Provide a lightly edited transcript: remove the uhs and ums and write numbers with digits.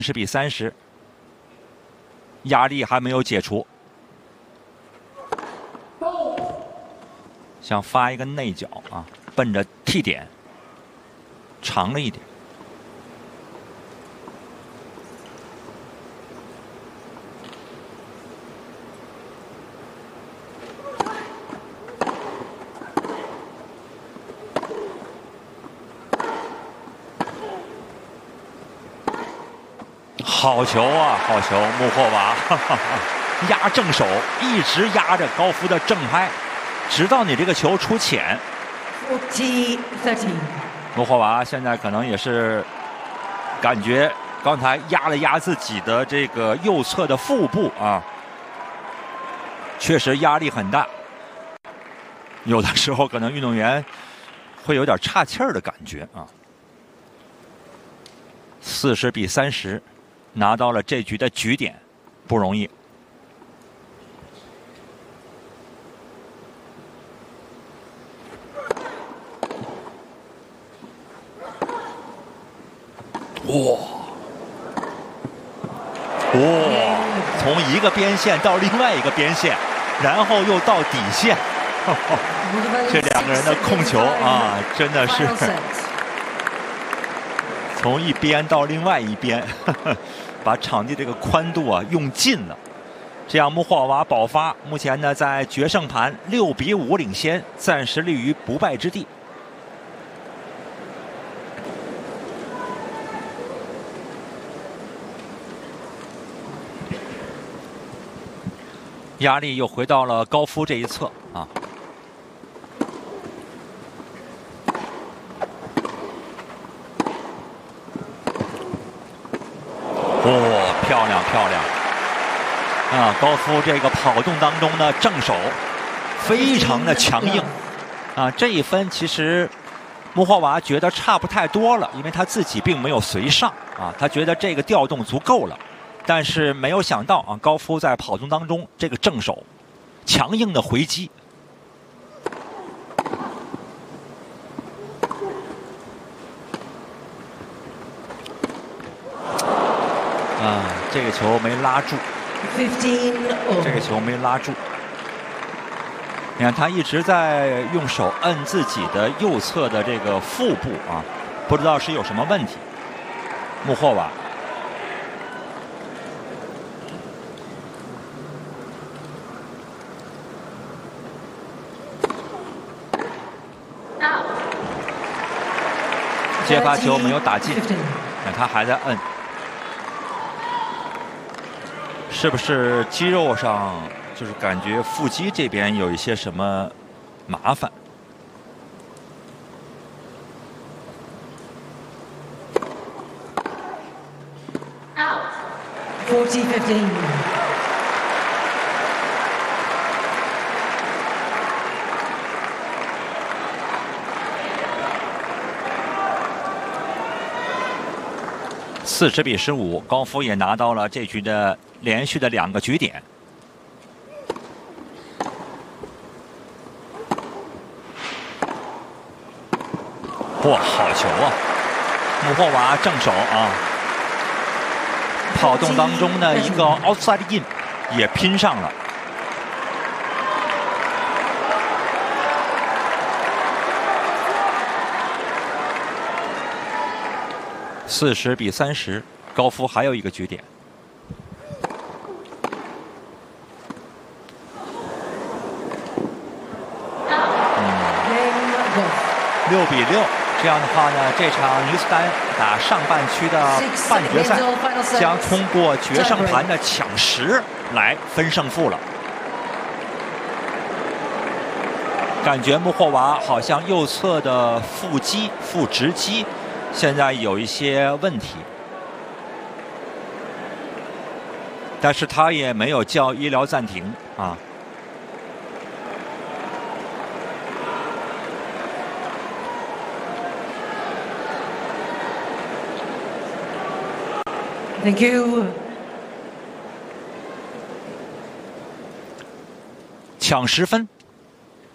40比30，压力还没有解除，想发一个内角啊，奔着 T 点，长了一点。好球啊，好球！穆霍娃压正手，一直压着高夫的正拍，直到你这个球出浅。 40-13。 穆霍娃现在可能也是感觉刚才压了压自己的这个右侧的腹部啊，确实压力很大。有的时候可能运动员会有点岔气儿的感觉啊。40比30。拿到了这局的局点，不容易。哇！从一个边线到另外一个边线，然后又到底线，这两个人的控球啊，真的是从一边到另外一边，把场地这个宽度啊用尽了。这样穆霍娃保发，目前呢在决胜盘6比5领先，暂时立于不败之地。压力又回到了高夫这一侧啊。漂亮漂亮啊！高夫这个跑动当中的正手非常的强硬啊！这一分其实穆霍娃觉得差不太多了，因为他自己并没有随上啊，他觉得这个调动足够了，但是没有想到啊，高夫在跑动当中这个正手强硬的回击。啊，这个球没拉住，这个球没拉住。你看他一直在用手摁自己的右侧的这个腹部啊，不知道是有什么问题。穆霍娃。接发球没有打进，那他还在摁。是不是肌肉上就是感觉腹肌这边有一些什么麻烦 ？40-15。 40比15，高夫也拿到了这局的连续的2个局点。哇，好球啊！穆霍娃正手啊，跑动当中的一个 outside in 也拼上了。40比30，高夫还有一个局点。6比6，这样的话呢，这场女子单打上半区的半决赛将通过决胜盘的抢10来分胜负了。感觉穆霍娃好像右侧的腹肌、腹直肌现在有一些问题，但是他也没有叫医疗暂停啊。 Thank you。 抢10分